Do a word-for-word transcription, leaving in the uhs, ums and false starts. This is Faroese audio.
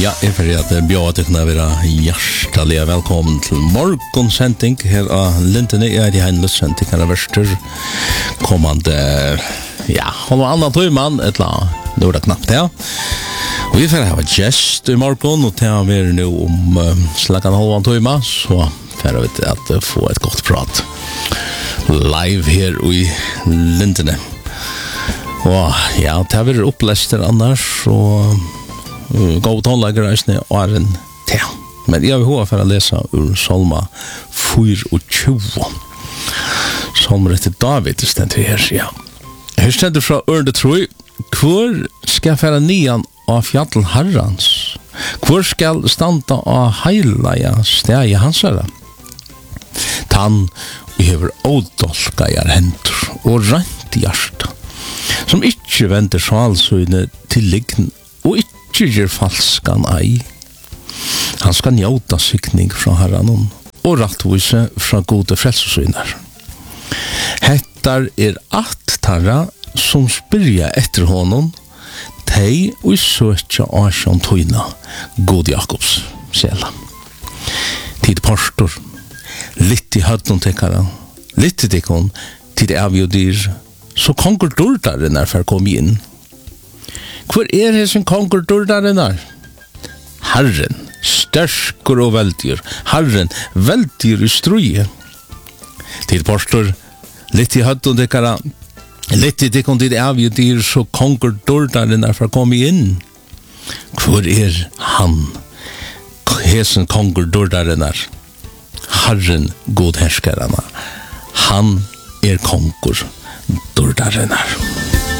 Ja, jeg får at bjør til å være hjertelig velkommen til morgonsending her av Lintene. Jeg er i en løssending her av Verster. Kommende, ja, holde andre tøymann, et eller annet, nå er det knapt, ja. Og vi får ha et gjest i morgen, og til vi er nå om uh, slagen halvann tøymann, så får vi til at uh, få et godt prat live her i Lintene. Og ja, det har vært opplester annars, og Uh, gå tonlager reisende og er en te. Men jeg vil hova for å lese ur Salma tjue. Salmer etter David stender her, ja. Her stender fra Ørde Troi. Hvor skal jeg fære nian av fjattel herrans? Hvor skal standa av heilaja stegi hansara? Tann og hever ådolkajar hendur og rent hjarta, som ikkje venter svalsøyne til lign og ikkje ikke falskan ei. Han skal njóta sykning fra herran og rattvise fra gode frelsesynar. Hettar er at tarra som spyrja etter honom, tei og søtja asjon tøyna, god Jakobs sjela. Tid pastor, litt i høtten tekkara, litt i tikkon, tid avjodyr, så konger dordaren er for å komme inn. Hvor er det som konger dordaren er? Herren, stersker og veldyr. Herren, veldyr i struje. Til pastor, litt i høtten dekkara, litt i dekkon til avgjødyr, så konger dordaren er for å komme inn. Hvor er han? Hesen konger dordaren er. Herren, god herskerana. Han er konger dordaren er.